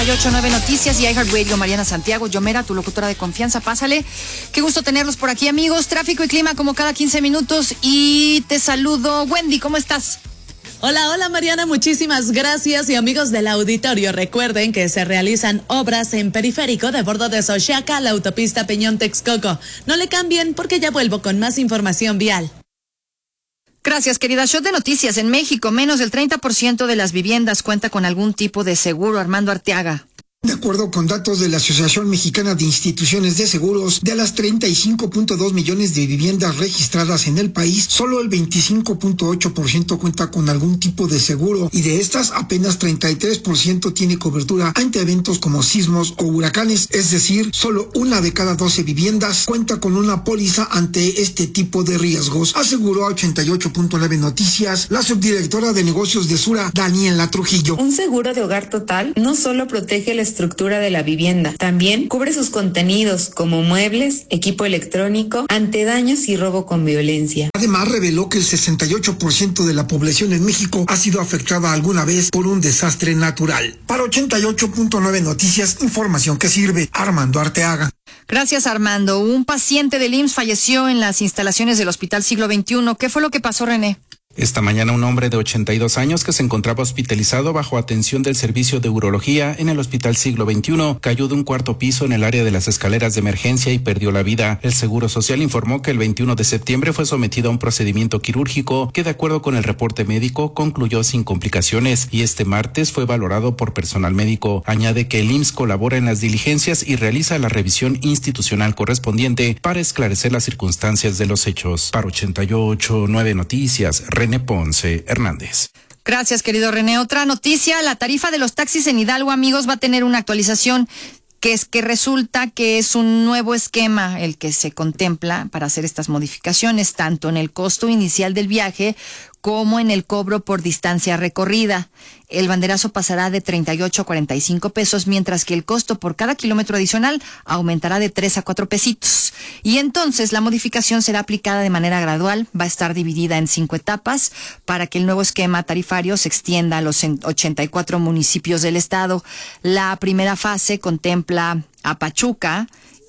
89 Noticias y iHeartRadio. Mariana Santiago, Yomera, tu locutora de confianza, pásale. Qué gusto tenerlos por aquí, amigos. Tráfico y clima como cada 15 minutos y te saludo. Wendy, ¿cómo estás? Hola Mariana, muchísimas gracias y amigos del auditorio, recuerden que se realizan obras en periférico de bordo de Xochiaca a la autopista Peñón-Texcoco. No le cambien porque ya vuelvo con más información vial. Gracias, querida. Shot de noticias. En México, menos del 30% de las viviendas cuenta con algún tipo de seguro. Armando Arteaga. De acuerdo con datos de la Asociación Mexicana de Instituciones de Seguros, de las 35.2 millones de viviendas registradas en el país, solo el 25.8% cuenta con algún tipo de seguro y de estas apenas 33% tiene cobertura ante eventos como sismos o huracanes, es decir, solo una de cada 12 viviendas cuenta con una póliza ante este tipo de riesgos, aseguró a 88.9 Noticias la subdirectora de negocios de Sura, Daniela Trujillo. Un seguro de hogar total no solo protege la estructura de la vivienda, también cubre sus contenidos como muebles, equipo electrónico, ante daños y robo con violencia. Además, reveló que el 68% de la población en México ha sido afectada alguna vez por un desastre natural. Para 88.9 Noticias, información que sirve. Armando Arteaga. Gracias, Armando. Un paciente del IMSS falleció en las instalaciones del Hospital Siglo XXI. ¿Qué fue lo que pasó, René? Esta mañana un hombre de 82 años que se encontraba hospitalizado bajo atención del servicio de urología en el Hospital Siglo XXI cayó de un cuarto piso en el área de las escaleras de emergencia y perdió la vida. El Seguro Social informó que el 21 de septiembre fue sometido a un procedimiento quirúrgico que, de acuerdo con el reporte médico, concluyó sin complicaciones y este martes fue valorado por personal médico. Añade que el IMSS colabora en las diligencias y realiza la revisión institucional correspondiente para esclarecer las circunstancias de los hechos. Para 88.9 Noticias, René Ponce Hernández. Gracias, querido René. Otra noticia, la tarifa de los taxis en Hidalgo, amigos, va a tener una actualización que resulta que es un nuevo esquema el que se contempla para hacer estas modificaciones, tanto en el costo inicial del viaje como en el cobro por distancia recorrida. El banderazo pasará de 38 a 45 pesos, mientras que el costo por cada kilómetro adicional aumentará de 3 a 4 pesitos. Y entonces la modificación será aplicada de manera gradual, va a estar dividida en 5 etapas para que el nuevo esquema tarifario se extienda a los 84 municipios del estado. La primera fase contempla a Pachuca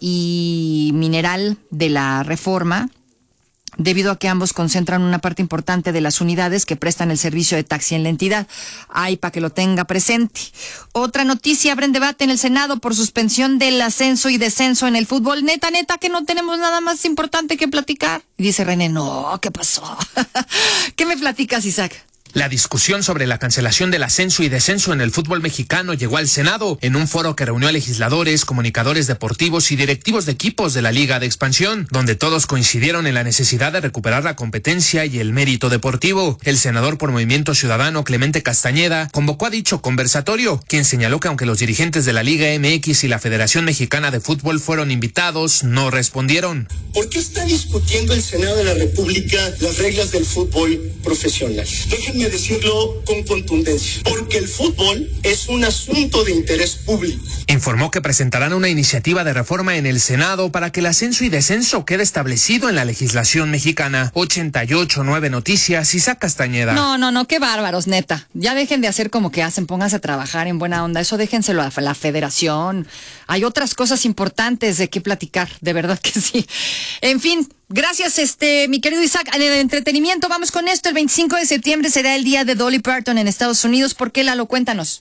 y Mineral de la Reforma, debido a que ambos concentran una parte importante de las unidades que prestan el servicio de taxi en la entidad. Ay, para que lo tenga presente. Otra noticia, abren debate en el Senado por suspensión del ascenso y descenso en el fútbol. Neta, que no tenemos nada más importante que platicar. Y dice René, no, ¿qué pasó? ¿Qué me platicas, Isaac? La discusión sobre la cancelación del ascenso y descenso en el fútbol mexicano llegó al Senado en un foro que reunió a legisladores, comunicadores deportivos y directivos de equipos de la Liga de Expansión, donde todos coincidieron en la necesidad de recuperar la competencia y el mérito deportivo. El senador por Movimiento Ciudadano, Clemente Castañeda, convocó a dicho conversatorio, quien señaló que aunque los dirigentes de la Liga MX y la Federación Mexicana de Fútbol fueron invitados, no respondieron. ¿Por qué está discutiendo el Senado de la República las reglas del fútbol profesional? Déjenme decirlo con contundencia, porque el fútbol es un asunto de interés público. Informó que presentarán una iniciativa de reforma en el Senado para que el ascenso y descenso quede establecido en la legislación mexicana. 88.9 Noticias, Isaac Castañeda. No, qué bárbaros, neta. Ya dejen de hacer como que hacen, pónganse a trabajar en buena onda. Eso déjenselo a la federación. Hay otras cosas importantes de qué platicar, de verdad que sí. En fin, gracias, mi querido Isaac. En el entretenimiento, vamos con esto. El 25 de septiembre será el día de Dolly Parton en Estados Unidos. ¿Por qué, Lalo? Cuéntanos.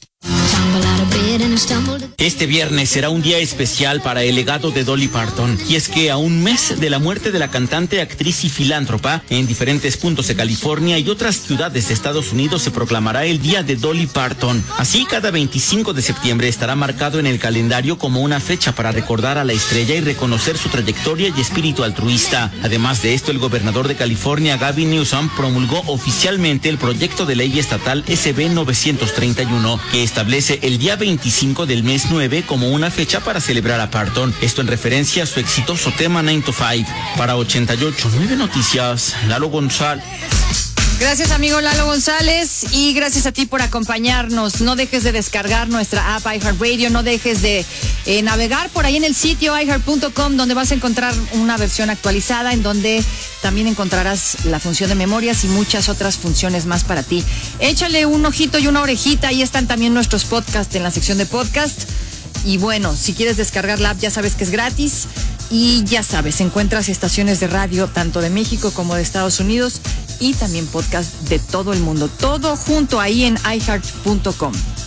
Este viernes será un día especial para el legado de Dolly Parton, y es que a un mes de la muerte de la cantante, actriz y filántropa, en diferentes puntos de California y otras ciudades de Estados Unidos se proclamará el Día de Dolly Parton. Así, cada 25 de septiembre estará marcado en el calendario como una fecha para recordar a la estrella y reconocer su trayectoria y espíritu altruista. Además de esto, el gobernador de California, Gavin Newsom, promulgó oficialmente el proyecto de ley estatal SB 931, que establece el día 25 del mes 9 como una fecha para celebrar a Parton. Esto en referencia a su exitoso tema 9 to 5. Para 88.9 Noticias, Lalo González. Gracias, amigo Lalo González, y gracias a ti por acompañarnos. No dejes de descargar nuestra app iHeartRadio, no dejes de navegar por ahí en el sitio iHeart.com, donde vas a encontrar una versión actualizada en donde también encontrarás la función de memorias y muchas otras funciones más para ti. Échale un ojito y una orejita, ahí están también nuestros podcasts en la sección de podcast. Y bueno, si quieres descargar la app, ya sabes que es gratis. Y ya sabes, encuentras estaciones de radio tanto de México como de Estados Unidos y también podcast de todo el mundo. Todo junto ahí en iHeart.com.